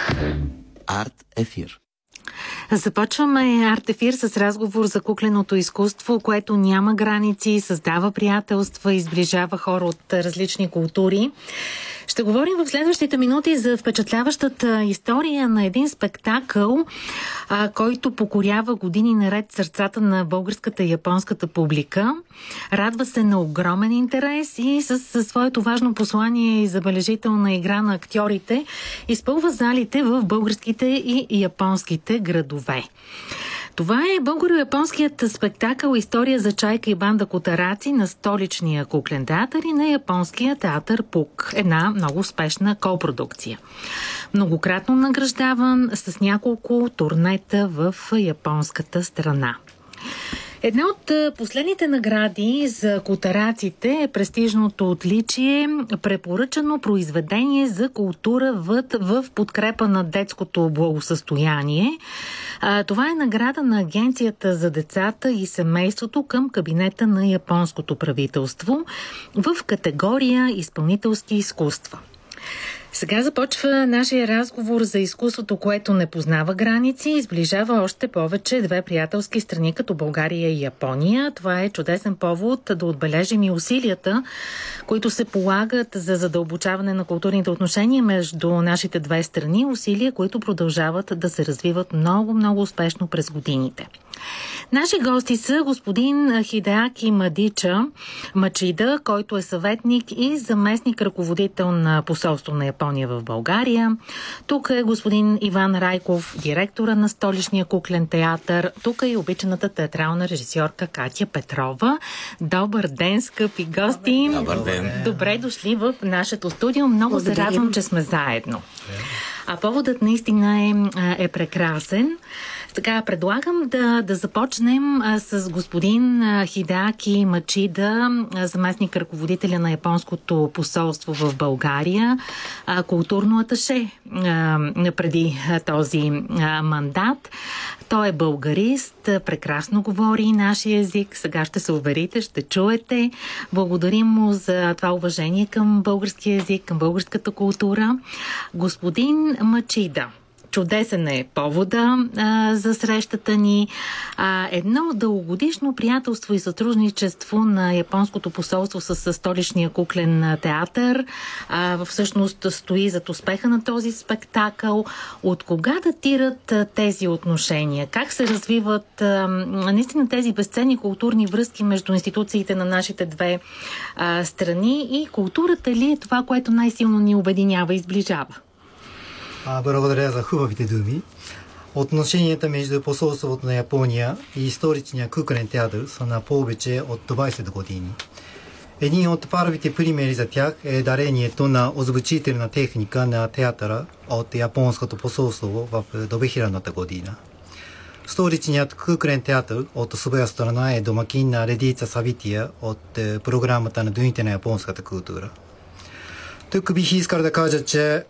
Арт ефир. Започваме Арт ефир с разговор за кукленото изкуство, което няма граници, създава приятелства и сближава хора от различни култури. Ще говорим в следващите минути за впечатляващата история на един спектакъл, който покорява години наред сърцата на българската и японската публика. Радва се на огромен интерес и със своето важно послание и забележителна игра на актьорите изпълва залите в българските и японските градове. Това е българо-японският спектакъл "История за чайка и банда котараци" на Столичния куклен театър и на японския театър ПУК. Една много успешна копродукция. Многократно награждаван с няколко турнета в японската страна. Една от последните награди за котараците е престижното отличие "Препоръчано произведение за култура в подкрепа на детското благосъстояние". Това е награда на Агенцията за децата и семейството към кабинета на японското правителство в категория изпълнителски изкуства. Сега започва нашия разговор за изкуството, което не познава граници и сближава още повече две приятелски страни като България и Япония. Това е чудесен повод да отбележим и усилията, които се полагат за задълбочаване на културните отношения между нашите две страни. Усилия, които продължават да се развиват много успешно през годините. Наши гости са господин Хидеаки Мачида, който е съветник и заместник ръководител на посолство на Япония в България. Тук е господин Иван Райков, директора на Столичния куклен театър. Тук е и обичаната театрална режисьорка Катя Петрова. Добър ден, скъпи гости! Добър ден! Добре дошли в нашето студио. Много се радвам, че сме заедно. А поводът наистина е прекрасен. Така, предлагам да започнем с господин Хидеаки Мачида, заместник ръководителя на японското посолство в България, културно аташе преди този мандат. Той е българист, прекрасно говори нашия език. Сега ще се уверите, ще чуете. Благодарим му за това уважение към българския език, към българската култура. Господин Мачида, чудесен е повода за срещата ни. Едно дългогодишно приятелство и сътрудничество на японското посолство с Столичния куклен театър всъщност стои зад успеха на този спектакъл. От кога датират тези отношения? Как се развиват наистина тези безценни културни връзки между институциите на нашите две страни и културата ли е това, което най-силно ни обединява и сближава? Благодаря за хубавите думи. Отношенията между посолството на Япония и Столичния куклен театър са на повече от 20 години. Един от първите примери за тях е дарението на озвучителна техника на театъра от японското посолство в 2000 година. Столичният куклен театър от своя страна е домакин на редица събития от програмата на Дените на японската култура. Тук бих искал да кажа, че